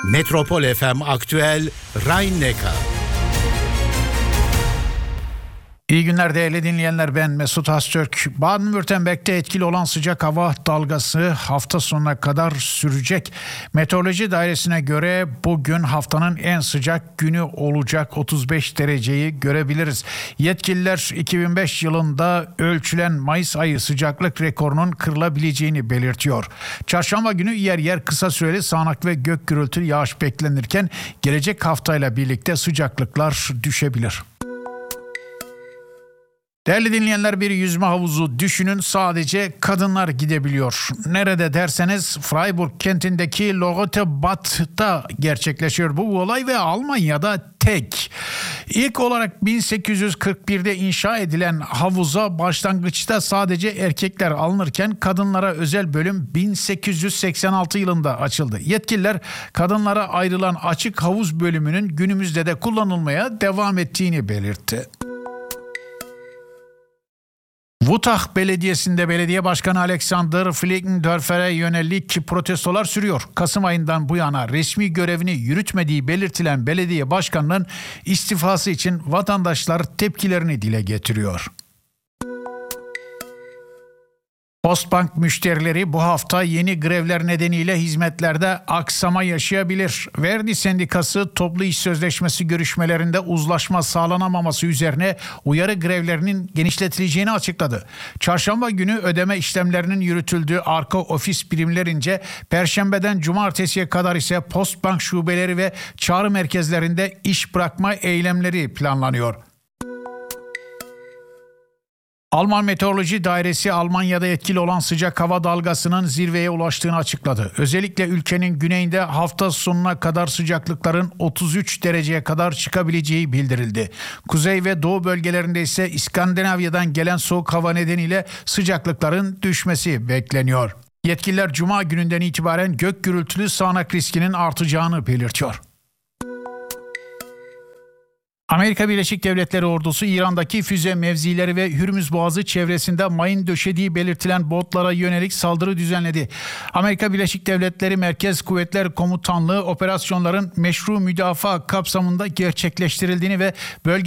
Metropol FM Aktüel Rhein-Neckar. İyi günler değerli dinleyenler, ben Mesut Öztürk. Baden-Württemberg'te etkili olan sıcak hava dalgası hafta sonuna kadar sürecek. Meteoroloji Dairesi'ne göre bugün haftanın en sıcak günü olacak, 35 dereceyi görebiliriz. Yetkililer 2005 yılında ölçülen Mayıs ayı sıcaklık rekorunun kırılabileceğini belirtiyor. Çarşamba günü yer yer kısa süreli sağanak ve gök gürültülü yağış beklenirken gelecek haftayla birlikte sıcaklıklar düşebilir. Değerli dinleyenler, bir yüzme havuzu düşünün, sadece kadınlar gidebiliyor. Nerede derseniz Freiburg kentindeki Lorotebad'da gerçekleşiyor bu olay ve Almanya'da tek. İlk olarak 1841'de inşa edilen havuza başlangıçta sadece erkekler alınırken kadınlara özel bölüm 1886 yılında açıldı. Yetkililer kadınlara ayrılan açık havuz bölümünün günümüzde de kullanılmaya devam ettiğini belirtti. Wutach Belediyesi'nde belediye başkanı Alexander Flickendörfer'e yönelik protestolar sürüyor. Kasım ayından bu yana resmi görevini yürütmediği belirtilen belediye başkanının istifası için vatandaşlar tepkilerini dile getiriyor. Postbank müşterileri bu hafta yeni grevler nedeniyle hizmetlerde aksama yaşayabilir. Verdi Sendikası toplu iş sözleşmesi görüşmelerinde uzlaşma sağlanamaması üzerine uyarı grevlerinin genişletileceğini açıkladı. Çarşamba günü ödeme işlemlerinin yürütüldüğü arka ofis birimlerince Perşembeden Cumartesiye kadar ise Postbank şubeleri ve çağrı merkezlerinde iş bırakma eylemleri planlanıyor. Alman Meteoroloji Dairesi Almanya'da etkili olan sıcak hava dalgasının zirveye ulaştığını açıkladı. Özellikle ülkenin güneyinde hafta sonuna kadar sıcaklıkların 33 dereceye kadar çıkabileceği bildirildi. Kuzey ve doğu bölgelerinde ise İskandinavya'dan gelen soğuk hava nedeniyle sıcaklıkların düşmesi bekleniyor. Yetkililer Cuma gününden itibaren gök gürültülü sağanak riskinin artacağını belirtiyor. Amerika Birleşik Devletleri ordusu İran'daki füze mevzileri ve Hürmüz Boğazı çevresinde mayın döşediği belirtilen botlara yönelik saldırı düzenledi. Amerika Birleşik Devletleri Merkez Kuvvetler Komutanlığı operasyonların meşru müdafaa kapsamında gerçekleştirildiğini ve bölge